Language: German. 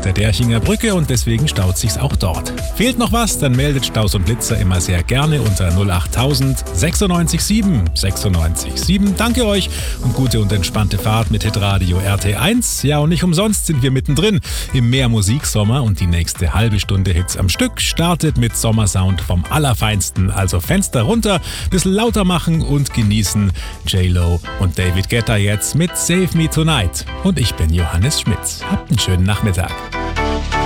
der Derchinger Brücke und deswegen staut sich's auch dort. Fehlt noch was, dann meldet Staus und Blitzer immer sehr gerne unter 08000 96 7 96 7. Danke euch und gute und entspannte Fahrt mit Hitradio RT1. Ja, und nicht umsonst sind wir mittendrin im Mehrmusiksommer und die nächste halbe Stunde Hits am Stück startet mit Sommersound vom Allerfeinsten. Also Fenster runter, bisschen lauter machen und genießen. J-Lo und David Guetta jetzt mit Save Me Tonight. Und ich bin Johannes Schmitz. Habt einen schönen Nachmittag.